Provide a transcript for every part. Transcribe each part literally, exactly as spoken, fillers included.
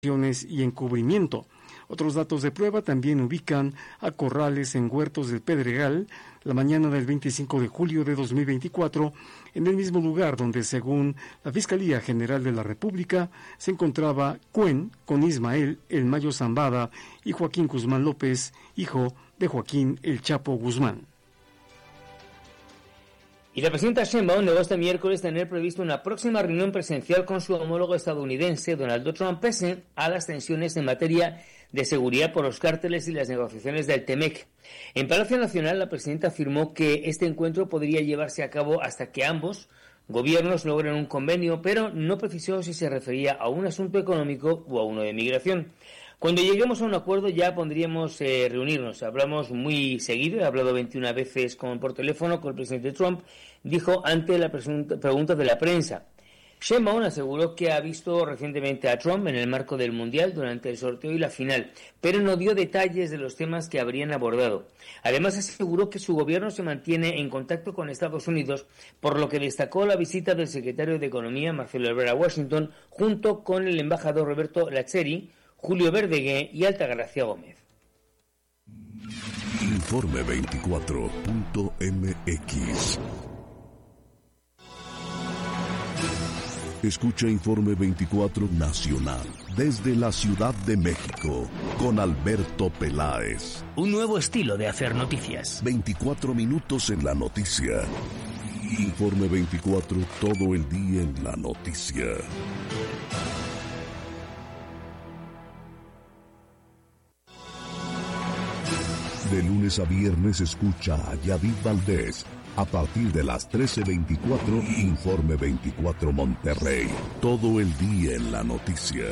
y encubrimiento. Otros datos de prueba también ubican a Corrales en Huertos del Pedregal la mañana del veinticinco de julio de dos mil veinticuatro, en el mismo lugar donde, según la Fiscalía General de la República, se encontraba Cuen con Ismael El Mayo Zambada y Joaquín Guzmán López, hijo de Joaquín El Chapo Guzmán. Y la presidenta Sheinbaum negó este miércoles tener previsto una próxima reunión presencial con su homólogo estadounidense, Donald Trump, pese a las tensiones en materia de seguridad por los cárteles y las negociaciones del Temec. En Palacio Nacional, la presidenta afirmó que este encuentro podría llevarse a cabo hasta que ambos gobiernos logren un convenio, pero no precisó si se refería a un asunto económico o a uno de migración. Cuando lleguemos a un acuerdo ya pondríamos eh, reunirnos. Hablamos muy seguido, he hablado veintiuna veces con, por teléfono con el presidente Trump, dijo ante la presunta, pregunta de la prensa. Sheinbaum aseguró que ha visto recientemente a Trump en el marco del Mundial durante el sorteo y la final, pero no dio detalles de los temas que habrían abordado. Además aseguró que su gobierno se mantiene en contacto con Estados Unidos, por lo que destacó la visita del secretario de Economía, Marcelo Ebrard, a Washington, junto con el embajador Roberto Lacheri, Julio Verdegué y Altagracia Gómez. Informe veinticuatro punto m x. Escucha Informe veinticuatro Nacional desde la Ciudad de México con Alberto Peláez. Un nuevo estilo de hacer noticias. veinticuatro minutos en la noticia. Informe veinticuatro, todo el día en la noticia. De lunes a viernes escucha a Yadid Valdés. A partir de las trece veinticuatro, Informe veinticuatro Monterrey. Todo el día en la noticia.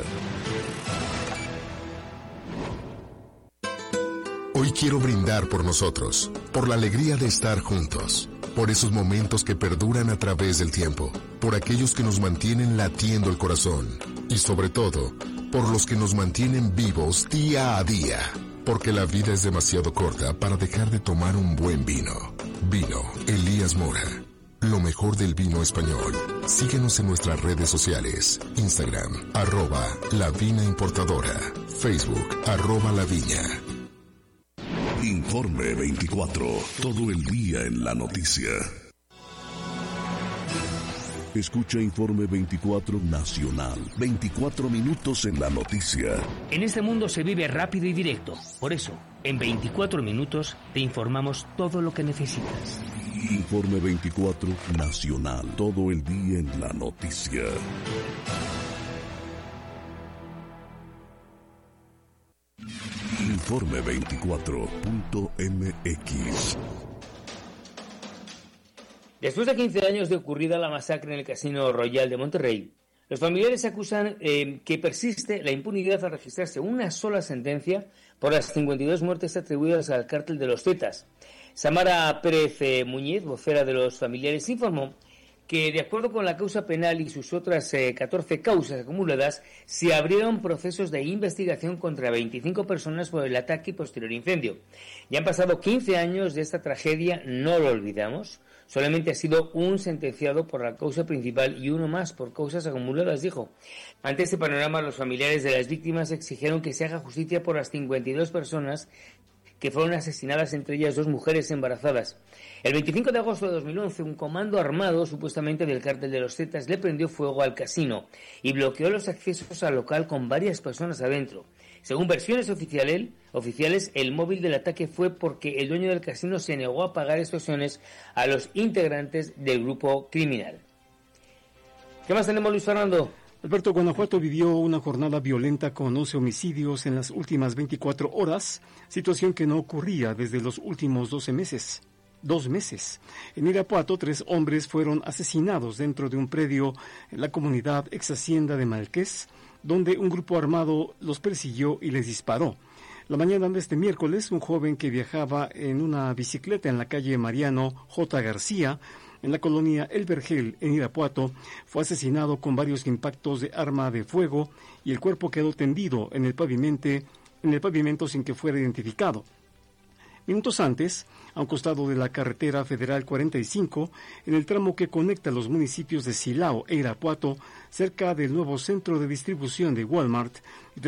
Hoy quiero brindar por nosotros, por la alegría de estar juntos, por esos momentos que perduran a través del tiempo, por aquellos que nos mantienen latiendo el corazón y sobre todo, por los que nos mantienen vivos día a día. Porque la vida es demasiado corta para dejar de tomar un buen vino. Vino Elías Mora. Lo mejor del vino español. Síguenos en nuestras redes sociales. Instagram, arroba La Vina Importadora. Facebook, arroba La Viña. Informe veinticuatro. Todo el día en la noticia. Escucha Informe veinticuatro Nacional. veinticuatro minutos en la noticia. En este mundo se vive rápido y directo. Por eso, en veinticuatro minutos te informamos todo lo que necesitas. Informe veinticuatro Nacional. Todo el día en la noticia. Informe veinticuatro punto m x. Después de quince años de ocurrida la masacre en el Casino Royal de Monterrey, los familiares acusan eh, que persiste la impunidad al registrarse una sola sentencia por las cincuenta y dos muertes atribuidas al cártel de los Zetas. Samara Pérez eh, Muñiz, vocera de los familiares, informó que, de acuerdo con la causa penal y sus otras eh, catorce causas acumuladas, se abrieron procesos de investigación contra veinticinco personas por el ataque y posterior incendio. Ya han pasado quince años de esta tragedia, no lo olvidamos. Solamente ha sido un sentenciado por la causa principal y uno más por causas acumuladas, dijo. Ante este panorama, los familiares de las víctimas exigieron que se haga justicia por las cincuenta y dos personas que fueron asesinadas, entre ellas dos mujeres embarazadas. El veinticinco de agosto de dos mil once, un comando armado, supuestamente del cártel de los Zetas, le prendió fuego al casino y bloqueó los accesos al local con varias personas adentro. Según versiones oficiales, oficiales, el móvil del ataque fue porque el dueño del casino se negó a pagar extorsiones a los integrantes del grupo criminal. ¿Qué más tenemos, Luis Fernando? Alberto, Guanajuato vivió una jornada violenta con once homicidios en las últimas veinticuatro horas, situación que no ocurría desde los últimos doce meses. Dos meses. En Irapuato, tres hombres fueron asesinados dentro de un predio en la comunidad ex hacienda de Malqués, donde un grupo armado los persiguió y les disparó. La mañana de este miércoles, un joven que viajaba en una bicicleta en la calle Mariano J. García, en la colonia El Vergel, en Irapuato, fue asesinado con varios impactos de arma de fuego y el cuerpo quedó tendido en el pavimento, en el pavimento sin que fuera identificado. Minutos antes, a un costado de la carretera federal cuarenta y cinco, en el tramo que conecta los municipios de Silao e Irapuato, cerca del nuevo centro de distribución de Walmart,